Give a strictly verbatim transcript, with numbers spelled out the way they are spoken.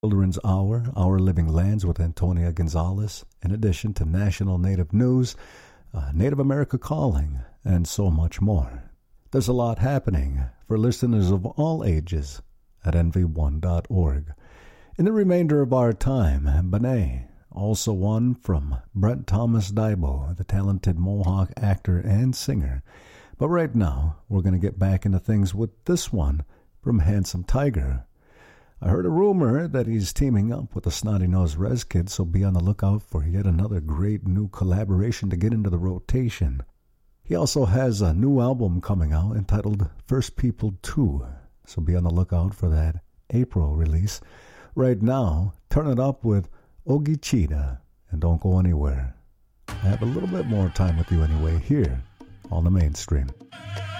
Children's Hour, Our Living Lands with Antonia Gonzalez, in addition to National Native News, uh, Native America Calling, and so much more. There's a lot happening for listeners of all ages at N V one dot org. In the remainder of our time, Benet, also one from Brent Thomas Daibo, the talented Mohawk actor and singer. But right now, we're going to get back into things with this one from Handsome Tiger. I heard a rumor that he's teaming up with the Snotty Nose Rez Kid, so be on the lookout for yet another great new collaboration to get into the rotation. He also has a new album coming out entitled First People two, so be on the lookout for that April release. Right now, turn it up with Ogie Cheetah, and don't go anywhere. I have a little bit more time with you anyway here on the Mainstream.